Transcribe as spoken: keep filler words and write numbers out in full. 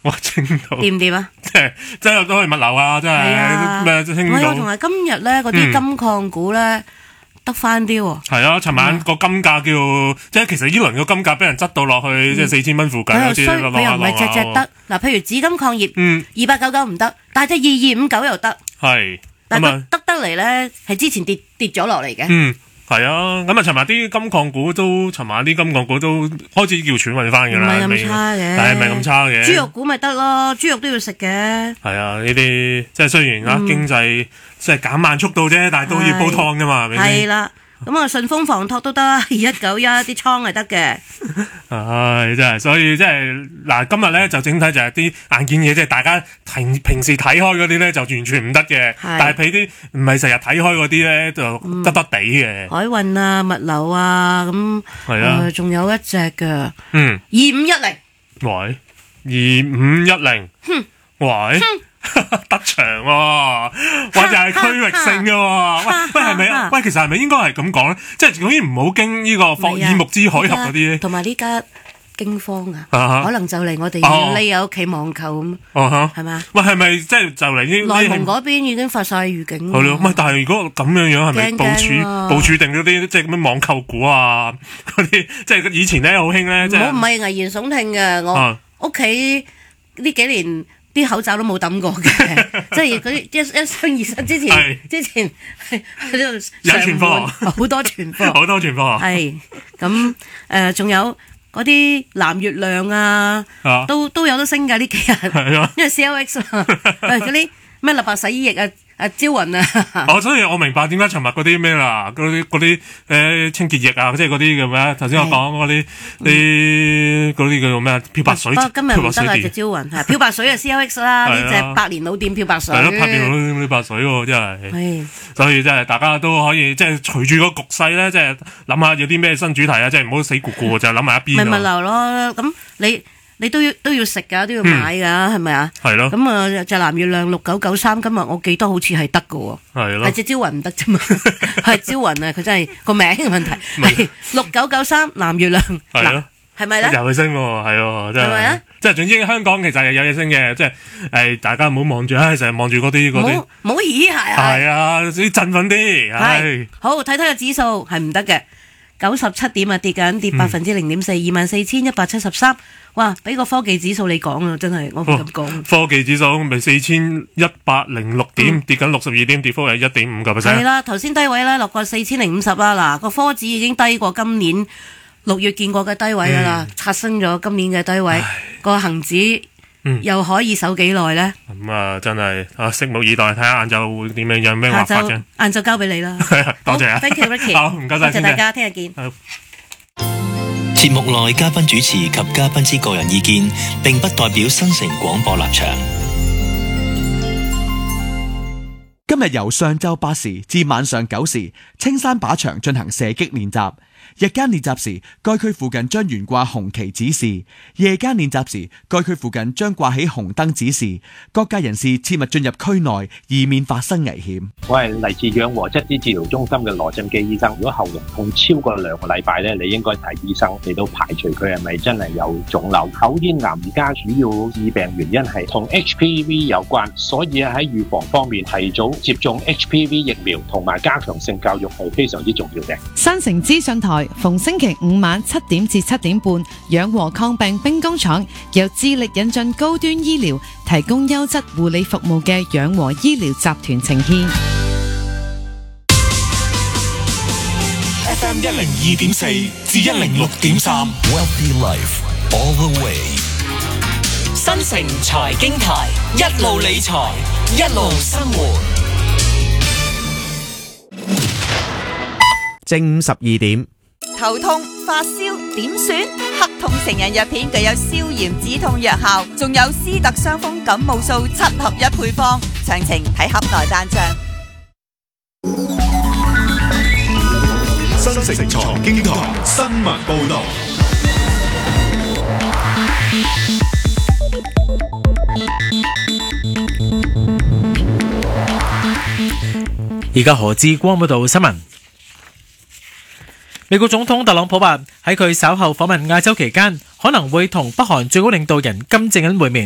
哇，青島掂唔掂啊？ 即係即係都係物流啊，真係咩青唔係啊， 島。 同埋今日咧嗰啲金礦股咧得翻啲喎。 係啊，尋晚個金價叫即係其實呢輪個金價俾人執到落去，即係四千蚊附近，好似佢又唔係隻隻得。嗱，譬如紫金礦業， 嗯， 二八九九唔得，但係隻二二五九又得。 係， 但係得得嚟咧，係之前跌跌咗落嚟嘅。 嗯。係啊，咁啊，尋日啲金礦股都，尋晚啲金礦股都開始叫喘運翻㗎啦， 唔係咁差嘅， 係咪咁差嘅？ 豬肉股咪得咯，豬肉都要食嘅。 係啊，呢啲即係雖然啊、嗯、經濟即係減慢速度啫，但係都要煲湯㗎嘛，係咪？ 係啦。咁啊，順豐房託都得，二一九一啲倉係得嘅。 唉，真係，所以即係嗱，今日咧就整體就係啲硬件嘢，即係大家平平時睇開嗰啲咧就完全唔得嘅，但係譬啲唔係成日睇開嗰啲咧就得得地嘅。海運啊，物流啊，咁係啊，仲、呃、有一隻嘅，嗯，二五一零， 喂，二五一零，哼，喂。哼得場喎、啊，或者係區域性嘅喎、啊，喂喂係咪啊？喂，其實係咪應該係咁講咧？即係總之唔好經呢個霍爾木茲海峽嗰啲， 同埋呢家驚慌啊，啊可能就嚟我哋要匿喺屋企網購咁，係咪啊？ 喂，係咪即係就嚟呢？ 內蒙嗰邊已經發晒預警。 係咯，喂，但係如果咁樣樣係咪部署、啊、部署定嗰啲即係咁樣網購股啊？嗰啲即係以前咧好興咧，即係我唔係危言聳聽嘅，我屋企呢幾年。啲口罩都冇抌過嘅，即係嗰啲一一箱二箱之前，之前喺度有存貨， 好多存貨， 好多存貨。 係咁誒，仲有嗰啲藍月亮啊，啊都都有得升㗎呢幾日，因為 C L X 啊，嗰啲咩立白洗衣液啊。啊招雲啊！ 哦，所以我明白點解尋日嗰啲咩啦，嗰啲嗰啲誒清潔液啊，即係嗰啲咁咩？頭先我講嗰啲啲嗰啲叫做咩？漂白水。不過今日唔得啊！隻招雲係漂白水啊 ，C L X 啦，呢隻百年老店漂白水。係咯，百年老店漂白水喎，真係。係。所以真係大家都可以即係隨住個局勢咧，即係諗下有啲咩新主題啊，即係唔好死咕咕就諗埋一邊。 咪物流咯，咁你。你都要都要食噶，都要買噶，係咪啊？係咯。咁啊，隻藍月亮六九九三，今日我記得好似係得噶喎。係咯。係隻招雲唔得啫嘛，係招雲啊！佢真係個名嘅問題。係六九九三藍月亮。係咯。係咪咧？ 又去升喎，係喎，真係。係咪啊？即係總之香港其實係有嘢升嘅，即係誒大家唔好望住，唉成日望住嗰啲嗰啲。 唔好咦係啊。係啊，啲振奮啲。係。 好，睇睇個指數係唔得嘅，九十七點啊，跌緊，跌百分之零點四，二萬四千一百七十三。哇！俾個科技指數你講啊，真係我唔敢講。 科技指數咪四千一百零六點，跌緊六十二點，跌幅係一點五個 percent。係啦， 頭先低位咧落過四千零五十啦。嗱，個科指已經低過今年六月見過嘅低位噶啦，刷新咗今年嘅低位。個恒指又可以守幾耐咧？ 咁啊，真係啊，拭目以待，睇下晏晝會點樣，有咩話發展。 晏晝交俾你啦。 多謝啊 ，Thank you Ricky。 好，唔該晒， 多謝大家，聽日見。 節目內嘉賓主持及嘉賓之個人意見，並不代表新城廣播立場。 今日由上晝八時至晚上九時，青山靶場進行射擊練習。日間練習時，該區附近將懸掛紅旗指示；夜間練習時，該區附近將掛起紅燈指示。各界人士切勿進入區內，以免發生危險。 我係嚟自養和質啲治療中心嘅羅振基醫生。如果喉嚨痛超過兩個禮拜咧，你應該睇醫生嚟到排除佢係咪真係有腫瘤。口咽癌而家主要致病原因係同 H P V 有關，所以喺預防方面提早接種 H P V 疫苗同埋加強性教育係非常之重要嘅。 新城資訊台逢星期五晚七點至七點半，養和抗病兵工廠由致力引進高端醫療、提供優質護理服務嘅養和醫療集團呈獻。 F M 一零二點四至一零六點三 Wealthy Life All the Way。 新城財經台，一路理財，一路生活。 正午十二點。 頭痛、發燒點算？黑痛成人藥片具有消炎止痛藥效，仲有斯特傷風感冒素七合一配方，詳情睇盒內單張。 新城財經台新聞報道。 而家何志光報道新聞。美國總統特朗普話喺佢稍後訪問亞洲期間，可能會同北韓最高領導人金正恩會面。